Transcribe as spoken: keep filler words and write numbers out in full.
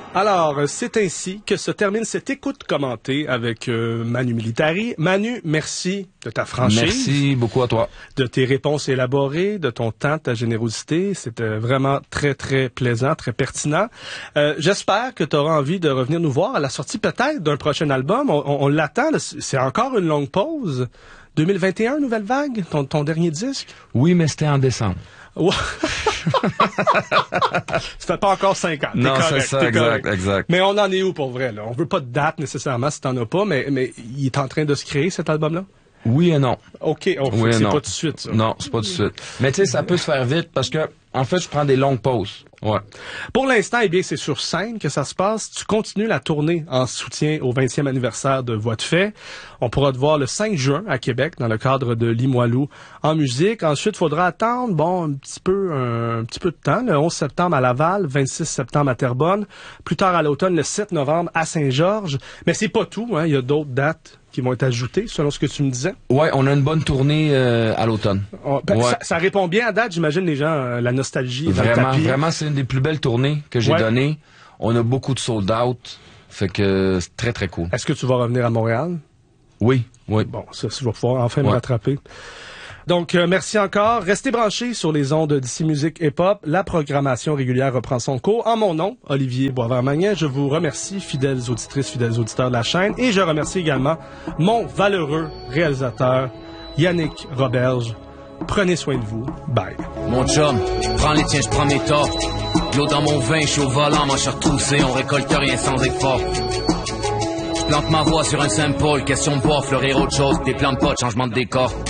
Alors, c'est ainsi que se termine cette écoute commentée avec euh, Manu Militari. Manu, merci de ta franchise. Merci beaucoup à toi. De tes réponses élaborées, de ton temps, de ta générosité. C'était vraiment très, très plaisant, très pertinent. Euh, j'espère que tu auras envie de revenir nous voir à la sortie peut-être d'un prochain album. On, on, on l'attend, là. C'est encore une longue pause. deux mille vingt et un, Nouvelle Vague, ton, ton dernier disque? Oui, mais c'était en décembre. Ouais. Ça fait pas encore cinq ans. Non, c'est ça, exact, exact. Mais on en est où pour vrai, là? On veut pas de date nécessairement si t'en as pas, mais, mais il est en train de se créer, cet album-là? Oui et non. OK, oh, oui c'est non. pas tout de suite, ça. Non, c'est pas tout de suite. Mais tu sais, ça peut se faire vite parce que, en fait, je prends des longues pauses. Ouais. Pour l'instant, eh bien, c'est sur scène que ça se passe. Tu continues la tournée en soutien au vingtième anniversaire de Voix de fait. On pourra te voir le cinq juin à Québec dans le cadre de Limoilou en musique. Ensuite, il faudra attendre, bon, un petit peu, un, un petit peu de temps. Le onze septembre à Laval, vingt-six septembre à Terrebonne. Plus tard à l'automne, le sept novembre à Saint-Georges. Mais c'est pas tout, hein. Il y a d'autres dates qui vont être ajoutées, selon ce que tu me disais. Ouais, on a une bonne tournée euh, à l'automne. Oh, ben, ouais. ça, ça répond bien à date, j'imagine, les gens, euh, la nostalgie. Vraiment, vraiment, c'est une des plus belles tournées que j'ai ouais. données. On a beaucoup de sold out, fait que c'est très, très cool. Est-ce que tu vas revenir à Montréal? Oui, oui. Bon, ça, je vais pouvoir enfin ouais. me rattraper. Donc, euh, merci encore. Restez branchés sur les ondes d'Ici Musique Hip-Hop. La programmation régulière reprend son cours. En mon nom, Olivier Boisvert-Magnin, je vous remercie, fidèles auditrices, fidèles auditeurs de la chaîne, et je remercie également mon valeureux réalisateur, Yannick Roberge. Prenez soin de vous. Bye. Mon chum, je prends les tiens, je prends mes torts. L'eau dans mon vin, je suis au volant, moi je suis retroussé, on récolte rien sans effort. Je plante ma voix sur un sample, question de boire, fleurir autre chose, des plans de potes, changement de décor.